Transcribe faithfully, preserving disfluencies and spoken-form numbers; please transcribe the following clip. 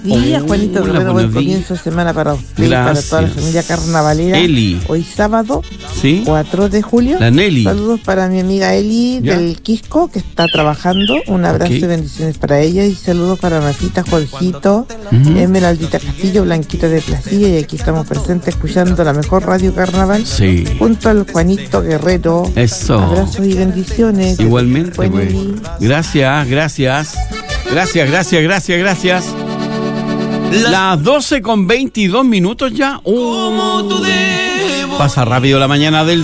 Día, Hola, Juanito Guerrero, buen comienzo de semana para usted y para toda la familia carnavalera. Eli. Hoy sábado, ¿Sí? cuatro de julio. La Nelly. Saludos para mi amiga Eli ¿Ya? del Quisco, que está trabajando. Un abrazo Ok. y bendiciones para ella. Y saludos para Rafita, Jorgito, Ujú. Esmeraldita Castillo, Blanquita de Placilla. Y aquí estamos presentes escuchando la mejor radio carnaval. Sí. Junto al Juanito Guerrero. Eso. Abrazos y bendiciones. Igualmente, Buen güey. Eli. Gracias, gracias. Gracias, gracias, gracias, gracias. Las doce con veintidós minutos ya. Uh, pasa rápido la mañana del